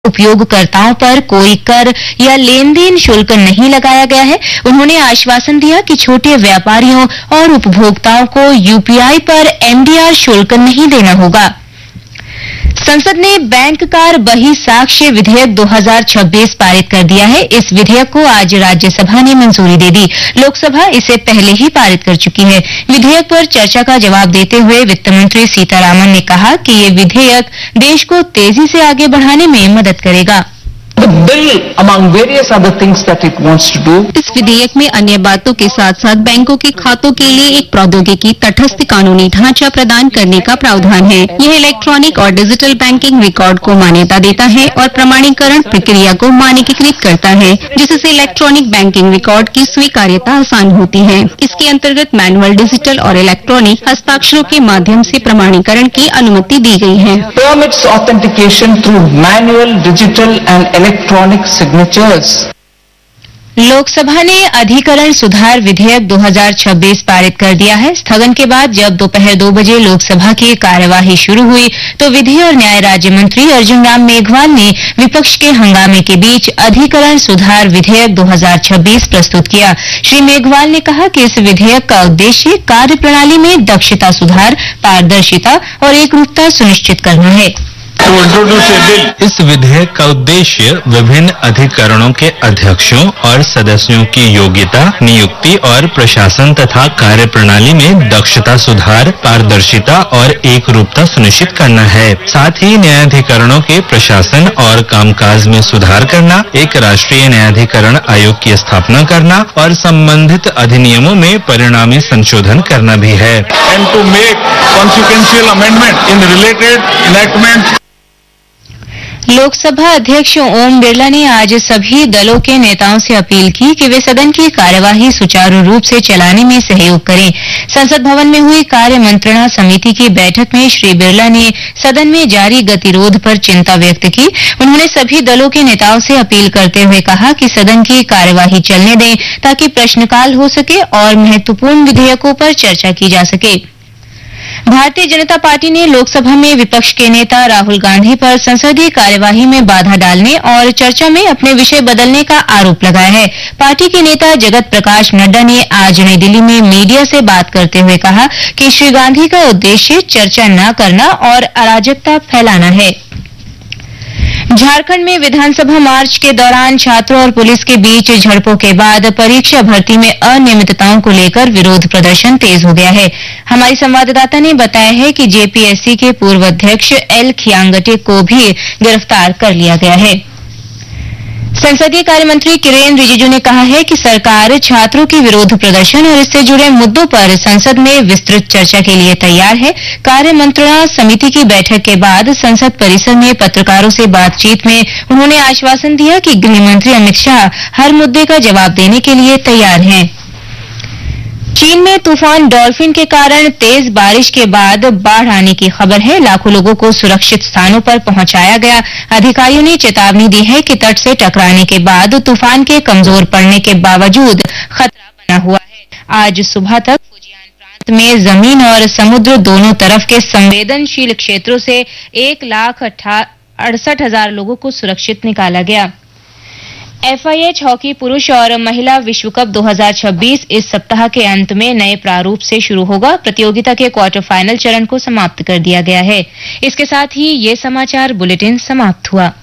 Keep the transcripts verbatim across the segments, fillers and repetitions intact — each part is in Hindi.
उपयोगकर्ताओं पर कोई कर या लेन देन शुल्क नहीं लगाया गया है। उन्होंने आश्वासन दिया कि छोटे व्यापारियों और उपभोक्ताओं को यूपीआई पर एमडीआर शुल्क नहीं देना होगा। संसद ने बैंक कार बही साक्ष्य विधेयक दो हज़ार छब्बीस पारित कर दिया है। इस विधेयक को आज राज्यसभा ने मंजूरी दे दी। लोकसभा इसे पहले ही पारित कर चुकी है। विधेयक पर चर्चा का जवाब देते हुए वित्त मंत्री सीतारामन ने कहा कि ये विधेयक देश को तेजी से आगे बढ़ाने में मदद करेगा। The bill, among various other things that it wants to do, इस विधेयक में अन्य बातों के साथ साथ बैंकों के खातों के लिए एक प्रौद्योगिकी तटस्थ कानूनी ढांचा प्रदान करने का प्रावधान है। यह इलेक्ट्रॉनिक और डिजिटल बैंकिंग रिकॉर्ड को मान्यता देता है और प्रमाणीकरण प्रक्रिया को मानकीकृत करता है, जिससे इलेक्ट्रॉनिक बैंकिंग रिकॉर्ड की स्वीकार्यता आसान होती है। इसके अंतर्गत मैनुअल, डिजिटल और इलेक्ट्रॉनिक हस्ताक्षरों के माध्यम से प्रमाणीकरण की अनुमति दी गई है। permits authentication through manual, digital and electronic signatures. Lok Sabha ने अधिकरण सुधार विधेयक दो हज़ार छब्बीस पारित कर दिया है। स्थगन के बाद जब दोपहर दो बजे लोकसभा की कार्यवाही शुरू हुई तो विधि और न्याय राज्य मंत्री अर्जुन राम मेघवाल ने विपक्ष के हंगामे के बीच अधिकरण सुधार विधेयक दो हज़ार छब्बीस प्रस्तुत किया। श्री मेघवाल ने कहा कि इस विधेयक का उद्देश्य कार्यप्रणाली में दक्षता सुधार, पारदर्शिता और एकरूपता सुनिश्चित करना है। इस विधेयक का उद्देश्य विभिन्न अधिकरणों के अध्यक्षों और सदस्यों की योग्यता, नियुक्ति और प्रशासन तथा कार्यप्रणाली में दक्षता सुधार, पारदर्शिता और एकरूपता सुनिश्चित करना है। साथ ही न्यायाधिकरणों के प्रशासन और कामकाज में सुधार करना, एक राष्ट्रीय न्यायाधिकरण आयोग की स्थापना करना और संबंधित अधिनियमों में परिणामी संशोधन करना भी है। And to make consequential amendment in related enactments. Lok Sabha अध्यक्ष ओम बिरला ने आज सभी दलों के नेताओं से अपील की कि वे सदन की कार्यवाही सुचारू रूप से चलाने में सहयोग करें। संसद भवन में हुई कार्य मंत्रणा समिति की बैठक में श्री बिरला ने सदन में जारी गतिरोध पर चिंता व्यक्त की। उन्होंने सभी दलों के नेताओं से अपील करते हुए कहा कि सदन की कार्यवाही चलने दें ताकि प्रश्नकाल हो सके और महत्वपूर्ण विधेयकों पर चर्चा की जा सके। भारतीय जनता पार्टी ने लोकसभा में विपक्ष के नेता राहुल गांधी पर संसदीय कार्यवाही में बाधा डालने और चर्चा में अपने विषय बदलने का आरोप लगाया है। पार्टी के नेता जगत प्रकाश नड्डा ने आज नई दिल्ली में मीडिया से बात करते हुए कहा कि श्री गांधी का उद्देश्य चर्चा न करना और अराजकता फैलाना है। झारखंड में विधानसभा मार्च के दौरान छात्रों और पुलिस के बीच झड़पों के बाद परीक्षा भर्ती में अनियमितताओं को लेकर विरोध प्रदर्शन तेज हो गया है। हमारी संवाददाता ने बताया है कि जेपीएससी के पूर्व अध्यक्ष एल खियांगटे को भी गिरफ्तार कर लिया गया है। संसदीय कार्य मंत्री किरेन रिजिजू ने कहा है कि सरकार छात्रों के विरोध प्रदर्शन और इससे जुड़े मुद्दों पर संसद में विस्तृत चर्चा के लिए तैयार है। कार्य मंत्रणा समिति की बैठक के बाद संसद परिसर में पत्रकारों से बातचीत में उन्होंने आश्वासन दिया कि गृह मंत्री अमित शाह हर मुद्दे का जवाब देने के लिए तैयार हैं। चीन में तूफान डॉल्फिन के कारण तेज बारिश के बाद बाढ़ आने की खबर है। लाखों लोगों को सुरक्षित स्थानों पर पहुंचाया गया। अधिकारियों ने चेतावनी दी है कि तट से टकराने के बाद तूफान के कमजोर पड़ने के बावजूद खतरा बना हुआ है। आज सुबह तक फुजियान प्रांत में जमीन और समुद्र दोनों तरफ के संवेदनशील क्षेत्रों से एक लाख अड़सठ हजार लोगों को सुरक्षित निकाला गया। एफआईएच हॉकी पुरुष और महिला विश्व कप दो हज़ार छब्बीस इस सप्ताह के अंत में नए प्रारूप से शुरू होगा। प्रतियोगिता के क्वार्टर फाइनल चरण को समाप्त कर दिया गया है। इसके साथ ही ये समाचार बुलेटिन समाप्त हुआ।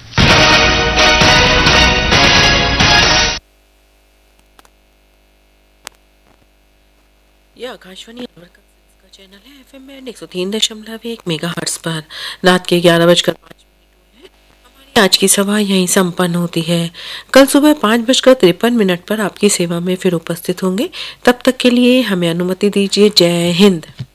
यह आकाशवाणी का चैनल है। एफएम बैंड एक सौ तीन दशमलव एक मेगाहर्ट्ज पर रात के ग्यारह बजकर पाँच आज की सभा यहीं संपन्न होती है। कल सुबह पाँच बजकर तिरपन मिनट पर आपकी सेवा में फिर उपस्थित होंगे। तब तक के लिए हमें अनुमति दीजिए। जय हिंद।